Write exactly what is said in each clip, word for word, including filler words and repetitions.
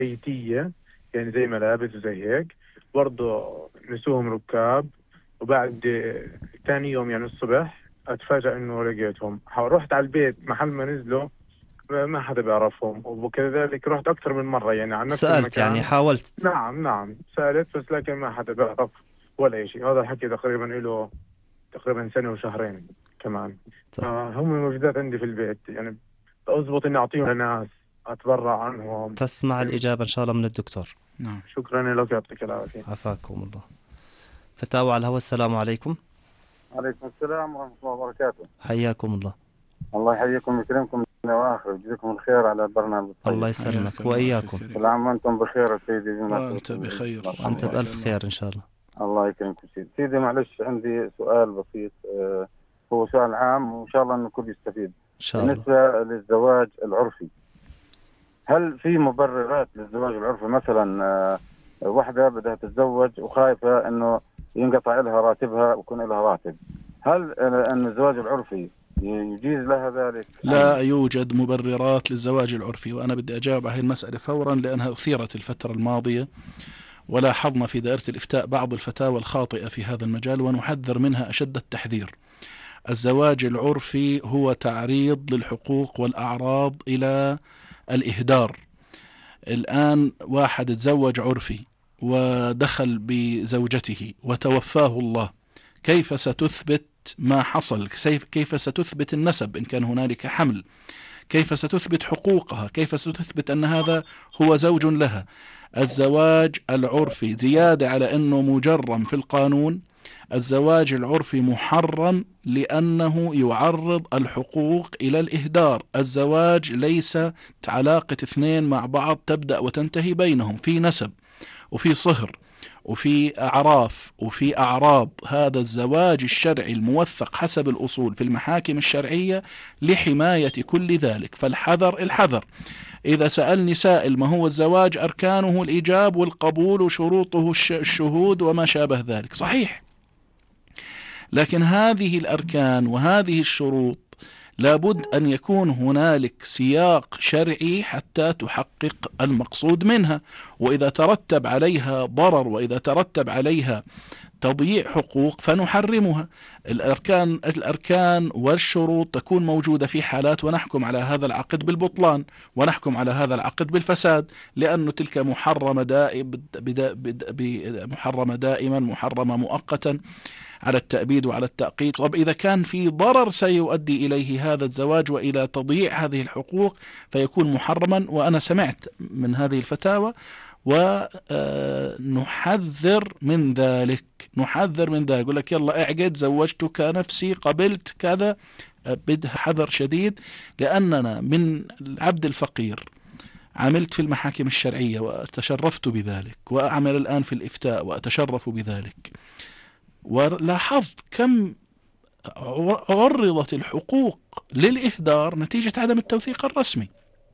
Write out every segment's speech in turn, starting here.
بيتية، يعني زي ملابس وزي هيك. برضه نسوهم ركاب. وبعد ثاني يوم يعني الصبح اتفاجأ انه لقيتهم. رحت على البيت محل ما نزلوا ما ما حدا بيعرفهم، وكذلك رحت اكثر من مرة يعني على نفس سألت يعني، المكان. حاولت. نعم نعم سألت، بس لكن ما حدا بيعرف ولا شيء. هذا الحكي تقريبا له تقريبا سنة وشهرين كمان. فهم موجودات عندي في البيت، يعني أضبط إني أعطيهم لناس، أتبرع عنهم. تسمع الإجابة إن شاء الله من الدكتور. نعم. شكرا لك، يعطيك العافية. عفاكم الله. فتاوى على الهواء، السلام عليكم. عليكم السلام ورحمة الله وبركاته. حياكم الله. الله يحييكم ويكرمكم وآخر ويجزيكم الخير على البرنامج الطيب. الله يسلمك وإياكم. كل عام وأنتم بخير سيدي. وأنت بخير. وأنت بألف خير إن شاء الله. الله يكرمكم سيدي. سيدي معلش عندي سؤال بسيط، آه هو سؤال عام وإن شاء الله أن الكل يستفيد. إن شاء الله. بالنسبة للزواج العرفي، هل في مبررات للزواج العرفي؟ مثلا آه واحدة بدها تتزوج وخايفة أنه ينقطع لها راتبها ويكون لها راتب، هل أن الزواج العرفي يجيز لها ذلك؟ لا يوجد مبررات للزواج العرفي، وأنا بدي أجاوب على هذه المسألة فورا لأنها أثيرت الفترة الماضية، ولاحظنا في دائرة الإفتاء بعض الفتاوى الخاطئة في هذا المجال ونحذر منها أشد التحذير. الزواج العرفي هو تعريض للحقوق والأعراض إلى الإهدار. الآن واحد تزوج عرفي ودخل بزوجته وتوفاه الله، كيف ستثبت ما حصل؟ كيف ستثبت النسب إن كان هنالك حمل؟ كيف ستثبت حقوقها؟ كيف ستثبت أن هذا هو زوج لها؟ الزواج العرفي زيادة على أنه مجرم في القانون، الزواج العرفي محرم لأنه يعرض الحقوق إلى الإهدار. الزواج ليس علاقة اثنين مع بعض تبدأ وتنتهي بينهم، في نسب وفي صهر وفي أعراف وفي أعراض. هذا الزواج الشرعي الموثق حسب الأصول في المحاكم الشرعية لحماية كل ذلك، فالحذر الحذر. إذا سألني سائل ما هو الزواج، أركانه الإيجاب والقبول وشروطه الشهود وما شابه ذلك، صحيح، لكن هذه الأركان وهذه الشروط لابد أن يكون هنالك سياق شرعي حتى تحقق المقصود منها. وإذا ترتب عليها ضرر وإذا ترتب عليها تضييع حقوق فنحرمها. الأركان الأركان والشروط تكون موجودة في حالات ونحكم على هذا العقد بالبطلان ونحكم على هذا العقد بالفساد، لأنه تلك محرمة دائم محرمة دائما محرمة مؤقتا على التأبيد وعلى التأقيت. طب إذا كان في ضرر سيؤدي إليه هذا الزواج وإلى تضييع هذه الحقوق فيكون محرما. وأنا سمعت من هذه الفتاوى ونحذر من ذلك، نحذر من ذلك. يقول لك يلا اعقد، زوجتك نفسي، قبلت كذا، بدها حذر شديد. لأننا من العبد الفقير عملت في المحاكم الشرعية وتشرفت بذلك، وأعمل الآن في الإفتاء وأتشرف بذلك، ولاحظت كم عرضت الحقوق للإهدار نتيجة عدم التوثيق الرسمي.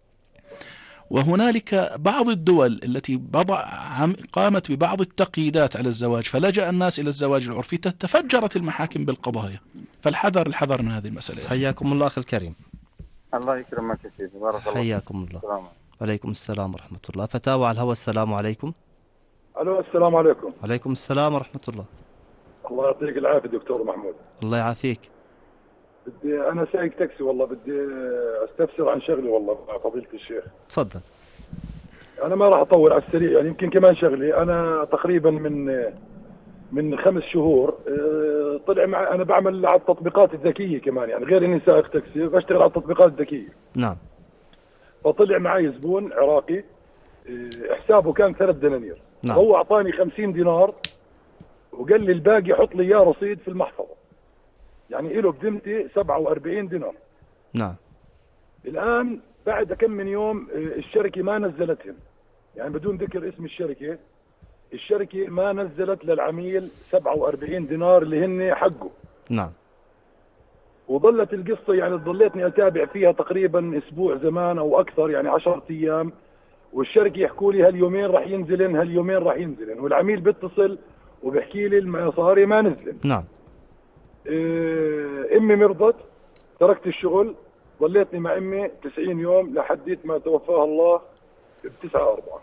وهنالك بعض الدول التي قامت ببعض التقييدات على الزواج فلجأ الناس إلى الزواج العرفي، تفجرت المحاكم بالقضايا. فالحذر الحذر من هذه المسألة. حياكم الله أخي الكريم. الله يكرمك يا سيدي، بارك الله. حياكم الله. السلام. عليكم السلام ورحمة الله. فتاوى على الهواء، السلام عليكم. ألو السلام عليكم. عليكم السلام ورحمة الله. الله يعطيك العافية دكتور محمود. الله يعافيك. بدي أنا سايق تاكسي والله، بدي أستفسر عن شغلي والله فضيلة الشيخ. تفضل. أنا ما راح أطول على السريع، يعني يمكن كمان شغلي. أنا تقريبا من من خمس شهور طلع مع أنا بعمل على التطبيقات الذكية كمان، يعني غير إني سائق تاكسي بشتغل على التطبيقات الذكية. نعم. فطلع معي زبون عراقي حسابه كان ثلاث دنانير. نعم. هو أعطاني خمسين دينار وقال لي الباقي حط لي إياه رصيد في المحفظة، يعني له بذمتي سبعة وأربعين دينار. نعم. الآن بعد كم من يوم الشركة ما نزلتهم، يعني بدون ذكر اسم الشركة، الشركة ما نزلت للعميل سبعة وأربعين دينار اللي هن حقه. نعم. وظلت القصة يعني ظليتني أتابع فيها تقريبا أسبوع زمان أو أكثر، يعني عشرة أيام، والشركة يحكوا لي هاليومين راح ينزلن هاليومين راح ينزلن، والعميل بيتصل وبحكي لي المصاري ما نزلن. نعم. إيه امي مرضت، تركت الشغل، ظليتني مع امي تسعين يوم لحديت ما توفاها الله بتسعة أربعة.